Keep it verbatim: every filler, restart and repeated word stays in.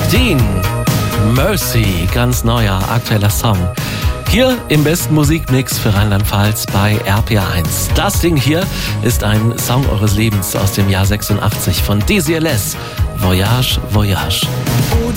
Dean, Mercy, ganz neuer, aktueller Song. Hier im besten Musikmix für Rheinland-Pfalz bei R P R eins. Das Ding hier ist ein Song eures Lebens aus dem Jahr sechsundachtzig von D C L S. Voyage, Voyage. Oh,